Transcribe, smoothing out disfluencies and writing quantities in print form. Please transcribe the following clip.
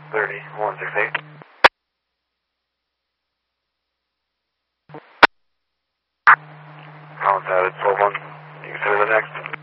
30, 168. Collins added 12-1. You consider the next.